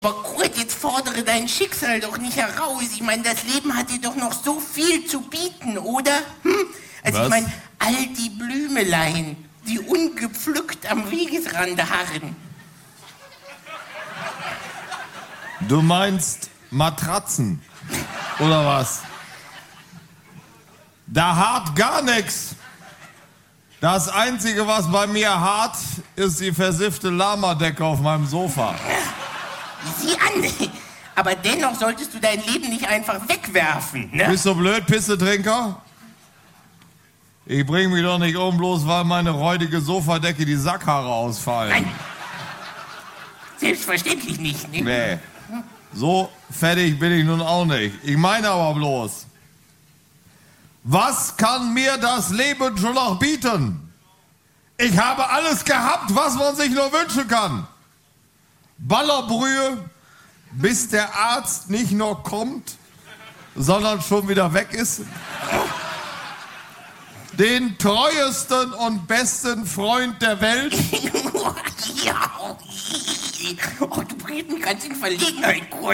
Aber Kurt, jetzt fordere dein Schicksal doch nicht heraus. Ich meine, das Leben hat dir doch noch so viel zu bieten, oder? Also Was? ich meine, all die Blümelein, die ungepflückt am Wegesrande harren. Du meinst Matratzen, oder was? Da hart gar nichts. Das Einzige, was bei mir hart, ist die versiffte Lamadecke auf meinem Sofa. Sieh an, aber dennoch solltest du dein Leben nicht einfach wegwerfen, ne? Bist du blöd, Pissetrinker? Ich bring mich doch nicht um, bloß weil meine räudige Sofadecke die Sackhaare ausfallen. Nein, selbstverständlich nicht, ne? Nee, so fertig bin ich nun auch nicht. Ich meine aber bloß, was kann mir das Leben schon noch bieten? Ich habe alles gehabt, was man sich nur wünschen kann. Ballerbrühe, bis der Arzt nicht nur kommt, sondern schon wieder weg ist. Den treuesten und besten Freund der Welt. Ja, oh, du bringst mich ganz in Verlegenheit, Kurt.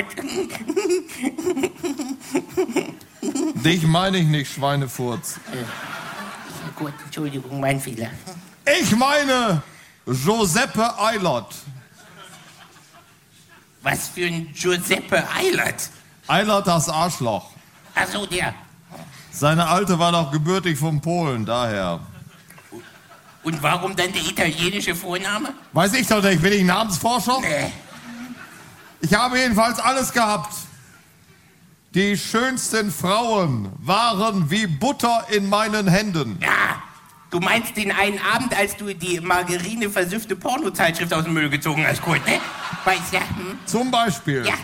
Dich meine ich nicht, Schweinefurz. Gut, Entschuldigung, mein Fehler. Ich meine Giuseppe Eilert. Was für ein Giuseppe Eilert? Eilert das Arschloch. Ach so, der. Seine Alte war doch gebürtig von Polen, daher. Und warum dann der italienische Vorname? Weiß ich doch nicht, bin ich Namensforscher? Nee. Ich habe jedenfalls alles gehabt. Die schönsten Frauen waren wie Butter in meinen Händen. Ja, du meinst den einen Abend, als du die margarine-versüffte Pornozeitschrift aus dem Müll gezogen hast, Kurt, ne? Weißt ja? Zum Beispiel. Ja.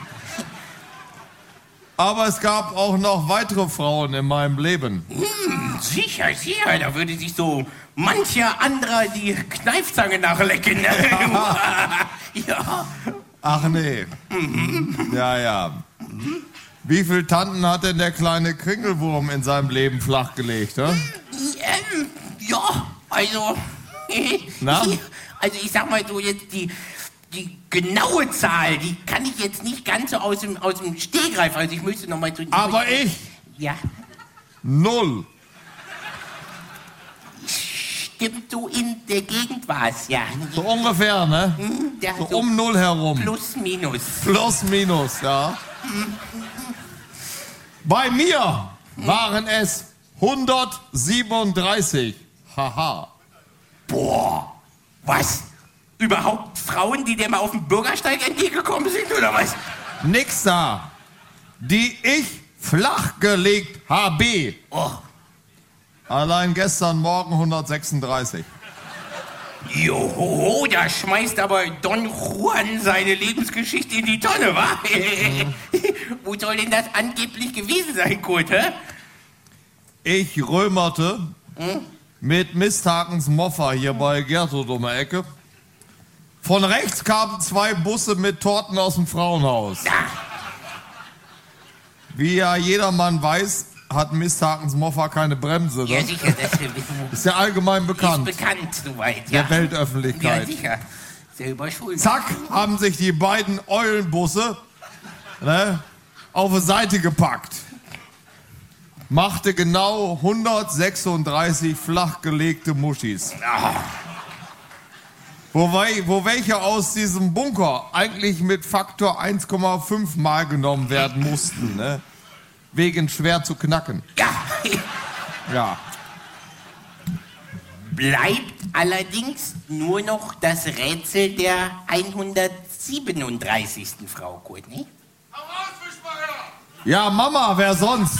Aber es gab auch noch weitere Frauen in meinem Leben. Sicher, da würde sich so mancher anderer die Kneifzange nachlecken. Ne? Ja. Ach nee. Ja. Wie viele Tanten hat denn der kleine Kringelwurm in seinem Leben flachgelegt, ne? Ja, also... Na? Also ich sag mal so jetzt die genaue Zahl, die kann ich jetzt nicht ganz so aus dem Stehgreif. Also ich müsste noch mal so... Aber ich? Ja. 0. Stimmt, so in der Gegend war es, ja. So ungefähr, ne? Ja, So um 0 herum. Plus, minus. Plus, minus, ja. Bei mir waren es 137. Haha. Boah, was? Überhaupt Frauen, die dir mal auf dem Bürgersteig entgegengekommen sind, oder was? Nix da. Die ich flachgelegt habe. Oh. Allein gestern Morgen 136. Joho, da schmeißt aber Don Juan seine Lebensgeschichte in die Tonne, wa? Wo soll denn das angeblich gewesen sein, Kurt, hä? Ich römerte mit Misthakens Moffa hier bei Gertrud um die Ecke. Von rechts kamen 2 Busse mit Torten aus dem Frauenhaus. Wie ja jedermann weiß, hat Misthakens Moffa keine Bremse. Ne? Ja, sicher, das Ist ja allgemein bekannt. ist bekannt soweit, ja. Der Weltöffentlichkeit. Ja, sicher. Selber schuld. Zack, haben sich die beiden Eulenbusse auf die Seite gepackt. Machte genau 136 flachgelegte Muschis. Wo welche aus diesem Bunker eigentlich mit Faktor 1,5 Mal genommen werden mussten, ne? Wegen schwer zu knacken. Ja. Bleibt allerdings nur noch das Rätsel der 137. Frau Kurt, ne? Ja, Mama, wer sonst?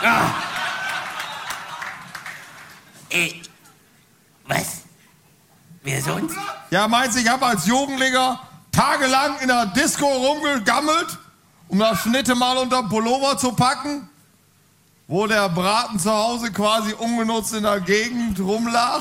Was? Wer sonst? Ja, meinst du, ich habe als Jugendlicher tagelang in der Disco rumgegammelt, um das Schnitte mal unter den Pullover zu packen? Wo der Braten zu Hause quasi ungenutzt in der Gegend rumlag?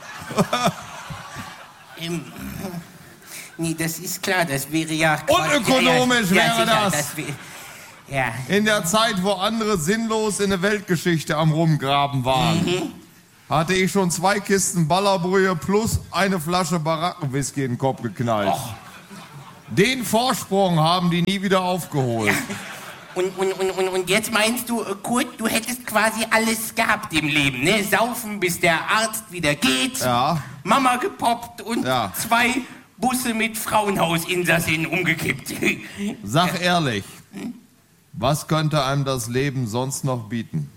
Nee, das ist klar, das wäre ja... Unökonomisch wäre sicher, das. Ja. In der Zeit, wo andere sinnlos in der Weltgeschichte am Rumgraben waren, hatte ich schon 2 Kisten Ballerbrühe plus eine Flasche Barackenwhisky in den Kopf geknallt. Den Vorsprung haben die nie wieder aufgeholt. Und jetzt meinst du, Kurt, du hättest quasi alles gehabt im Leben, ne? Saufen, bis der Arzt wieder geht, Ja. Mama gepoppt und Ja. 2 Busse mit Frauenhausinsassen umgekippt. Sag ehrlich, was könnte einem das Leben sonst noch bieten?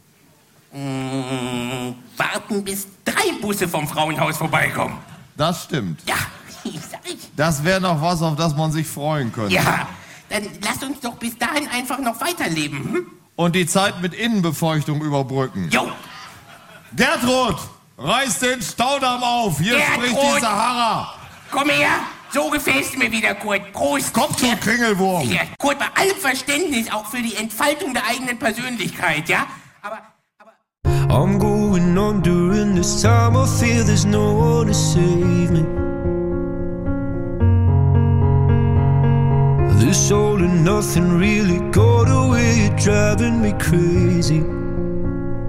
Warten, bis 3 Busse vom Frauenhaus vorbeikommen. Das stimmt. Ja, sag ich. Das wäre noch was, auf das man sich freuen könnte. Ja, dann lass uns doch bis dahin einfach noch weiterleben. Hm? Und die Zeit mit Innenbefeuchtung überbrücken. Jo, Gertrud, reiß den Staudamm auf. Hier Gertrud! spricht die Sahara. komm her. So gefällst du mir wieder, Kurt. Prost. Komm schon, Kringelwurm. Ja, Kurt, bei allem Verständnis auch für die Entfaltung der eigenen Persönlichkeit, ja? Aber I'm going on during this time. I feel there's no one to save me. This all and nothing really got away, you're driving me crazy.